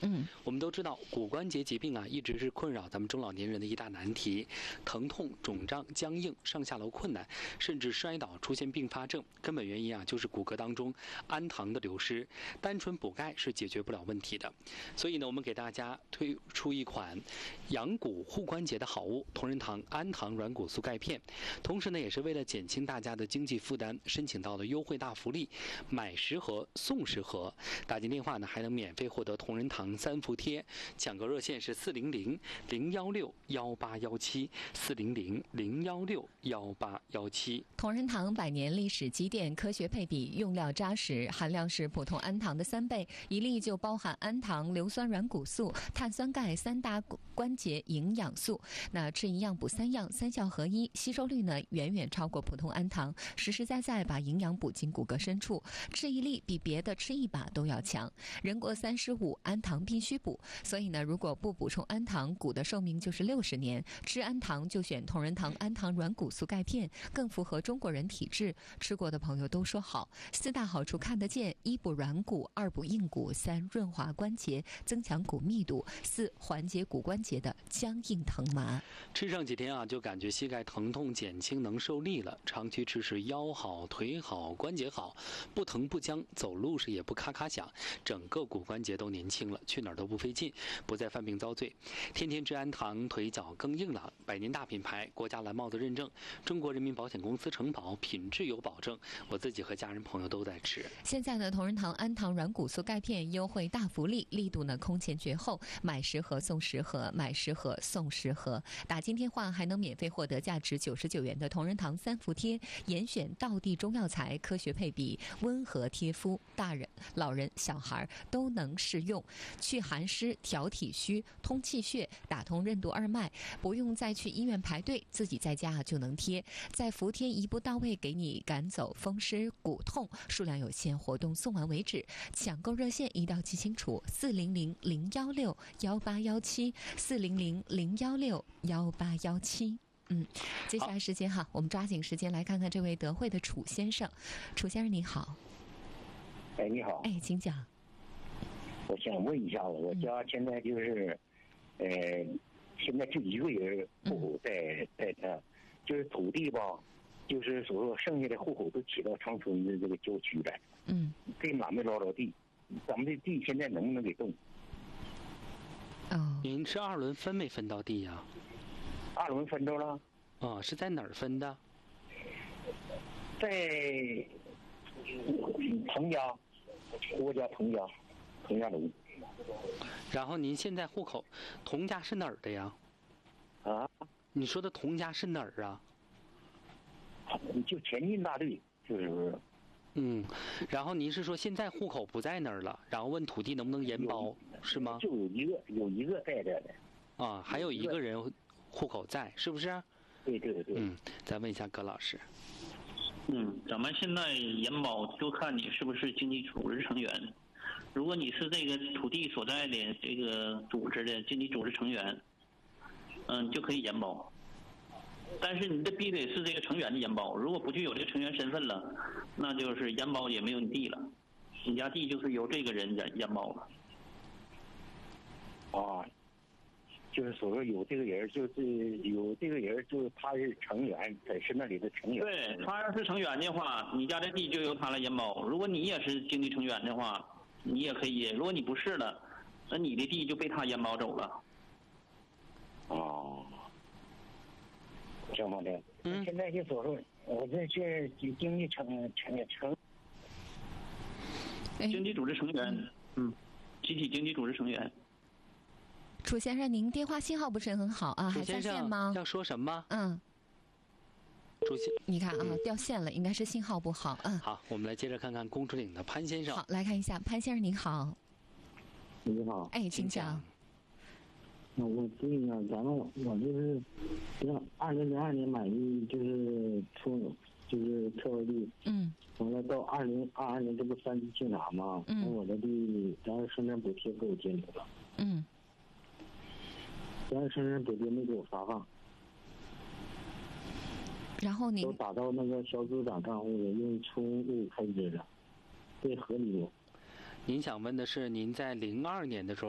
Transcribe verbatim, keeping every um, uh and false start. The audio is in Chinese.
嗯， 我们都知道骨关节疾病啊，一直是困扰咱们中老年人的一大难题，疼痛、肿胀、僵硬、上下楼困难，甚至摔倒出现并发症，根本原因啊就是骨骼当中氨糖的流失，单纯补钙是解决不了问题的。所以呢，我们给大家推出一款养骨护关节的好物——同仁堂氨糖软骨素钙片。同时呢，也是为了减轻大家的经济负担，申请到了优惠大福利，买十盒送十盒。打进电话呢，还能免费获得同仁堂三伏贴。抢购热线是四零零零幺六幺八幺七四零零零幺六幺八幺七。 同仁堂百年历史积淀，科学配比，用料扎实，含量是普通氨糖的三倍，一粒就包含氨糖、硫酸软骨素、碳酸钙三大关节营养素。那吃一样补三样，三效合一，吸收率呢远远超过普通氨糖，实实在在把营养补进骨骼深处。吃一粒比别的吃一把都要强。人过三十五，氨糖必须补。所以呢，如果不补充氨糖，骨的寿命就是六十年。吃氨糖就选同仁堂氨糖软骨素钙片，更符合中国人体质。吃过的朋友都说好。四大好处看得见：一补软骨，二补硬骨，三润滑关节，增强骨密度，四缓解骨关节的僵硬疼麻。 吃上几天啊，就感觉膝盖疼痛减轻，能受力了。长期吃时腰好、腿好、关节好，不疼不僵，走路时也不咔咔响，整个骨关节都年轻了，去哪儿都不费劲，不再犯病遭罪。天天吃氨糖，腿脚更硬朗。百年大品牌，国家蓝帽子认证，中国人民保险公司承保，品质有保证。我自己和家人朋友都在吃。 现在呢，同仁堂氨糖软骨素钙片优惠大福利，力度呢空前绝后，买十盒送十盒，买十盒送十盒。打进电话还能免费获得价值九十九元的同仁堂三伏贴，严选道地中药材，科学配比，温和贴肤，大人、老人、小孩都能适用，去寒湿、调体虚、通气血、打通任督二脉，不用再去医院排队，自己在家就能贴。在伏贴一步到位，给你赶走风湿骨痛，数量有限，活动送完为止。抢购热线一定要记清楚：四零零零幺六幺八幺七四零零零幺六幺八幺七。嗯，接下来时间哈，我们抓紧时间来看看这位德惠的楚先生。楚先生你好。 哎，你好。 哎，请讲。 我想问一下，我家现在就是，呃，现在就一个人户口在在那，就是土地吧，就是所说剩下的户口都起到长春的这个郊区来。 嗯。 给俺们捞着地，咱们的地现在能不能给动？ 哦。 您是二轮分没分到地呀？ 二轮分着了。 哦，是在哪儿分的？ 在彭家，我家彭家。彭家楼。 然后您现在户口，童家是哪儿的呀？ 啊？ 你说的童家是哪儿啊？ 就前进大队，就是。 嗯，然后您是说现在户口不在那儿了，然后问土地能不能延包，是吗？ 就有一个有一个在这的。 啊，还有一个人户口在，是不是？ 对对对。 嗯，再问一下葛老师。 嗯，咱们现在延保就看你是不是经济组织成员。如果你是这个土地所在的这个组织的经济组织成员，嗯，就可以延保。但是你这必须得是这个成员的延保，如果不具有这个成员身份了，那就是延保也没有你地了，你家地就是由这个人延延保了。 啊，就是所说有这个人，就是有这个人，就是他是成员，在是那里的成员。 对，他要是成员的话，你家的地就由他来延保。如果你也是经济成员的话，你也可以；如果你不是了，那你的地就被他延保走了。 哦，这么的。 嗯。 现在就所说，我这是经济成成成。 经济组织成员，嗯，集体经济组织成员。 楚先生，您电话信号不是很好啊，还在线吗？ 要说什么？ 嗯。 楚先， 你看啊，掉线了，应该是信号不好。嗯。 好，我们来接着看看公主岭的潘先生。 好，来看一下潘先生您好。 你好。 哎，请讲。 我问一下，咱们我就是让二零零二年买的，就是出就是车位地。 嗯。 完了到二零二二年这不三级清查吗？ 嗯。 我的地，咱生产补贴给我减留了。 嗯。 咱生产补贴没给我发放。 然后你都打到那个小组长账户了，用储物开支了，这合理不？ 您想问的是，您在零二年的时候